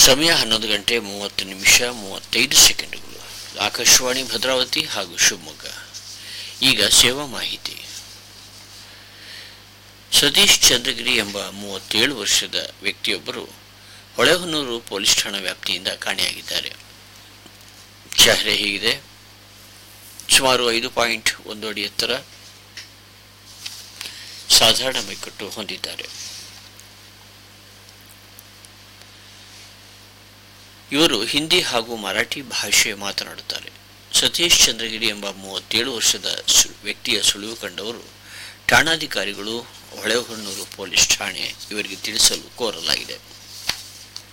ಸಮಯ 11:30:35. ಆಕಾಶವಾಣಿ ಭದ್ರಾವತಿ ಹಾಗೂ ಶಿವಮೊಗ್ಗ. ಈಗ ಸೇವಾ ಮಾಹಿತಿ. ಸತೀಶ್ ಚಂದ್ರಗಿರಿ ಎಂಬ 37 ವರ್ಷದ ವ್ಯಕ್ತಿಯೊಬ್ಬರು ಹೊಳೆಹೊನ್ನೂರು ಪೊಲೀಸ್ ಠಾಣಾ ವ್ಯಾಪ್ತಿಯಿಂದ ಕಾಣೆಯಾಗಿದ್ದಾರೆ. ಚಹರೆ ಹೀಗಿದೆ: ಸುಮಾರು 5.1 ಅಡಿ ಎತ್ತರ, ಸಾಧಾರಣ ಮೈಕಟ್ಟು ಹೊಂದಿದ್ದಾರೆ. ಇವರು ಹಿಂದಿ ಹಾಗೂ ಮರಾಠಿ ಭಾಷೆ ಮಾತನಾಡುತ್ತಾರೆ. ಸತೀಶ್ ಚಂದ್ರಗಿರಿ ಎಂಬ 37 ವರ್ಷದ ವ್ಯಕ್ತಿಯ ಸುಳಿವು ಕಂಡವರು ಠಾಣಾಧಿಕಾರಿಗಳು ಹೊಳೆಹೊನ್ನೂರು ಪೊಲೀಸ್ ಠಾಣೆ ಇವರಿಗೆ ತಿಳಿಸಲು ಕೋರಲಾಗಿದೆ.